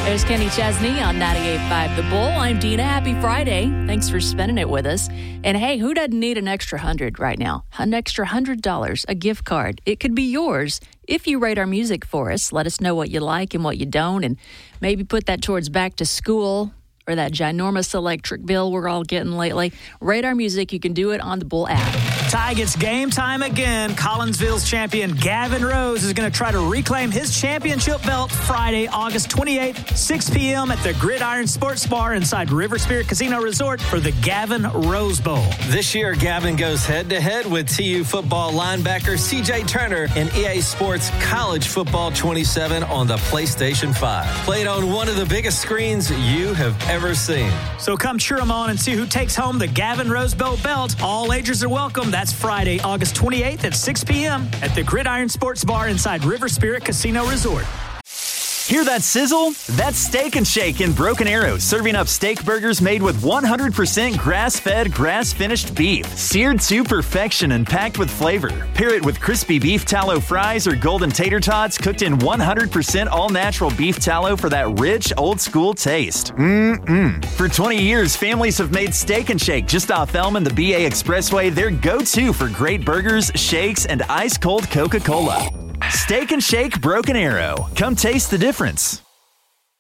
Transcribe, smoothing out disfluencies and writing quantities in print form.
There's Kenny Chesney on 98.5 The Bull. I'm Dina. Happy Friday. Thanks for spending it with us. And hey, who doesn't need an extra $100 right now? An extra $100, a gift card. It could be yours if you rate our music for us. Let us know what you like and what you don't, and maybe put that towards back to school or that ginormous electric bill we're all getting lately. Rate our music. You can do it on the Bull app. Ty gets game time again. Collinsville's champion Gavin Rose is going to try to reclaim his championship belt Friday, August 28th, 6 p.m. at the Gridiron Sports Bar inside River Spirit Casino Resort for the Gavin Rose Bowl. This year, Gavin goes head-to-head with TU football linebacker C.J. Turner in EA Sports College Football 27 on the PlayStation 5. Played on one of the biggest screens you have ever seen. So come cheer them on and see who takes home the Gavin Rose Bowl belt. All ages are welcome. That's Friday, August 28th at 6 p.m. at the Gridiron Sports Bar inside River Spirit Casino Resort. Hear that sizzle? That's Steak and Shake in Broken Arrow, serving up steak burgers made with 100% grass-fed, grass-finished beef, seared to perfection and packed with flavor. Pair it with crispy beef tallow fries or golden tater tots cooked in 100% all-natural beef tallow for that rich, old-school taste. For 20 years, families have made Steak and Shake just off Elm and the BA Expressway their go-to for great burgers, shakes, and ice-cold Coca-Cola. Steak and Shake Broken Arrow. Come taste the difference.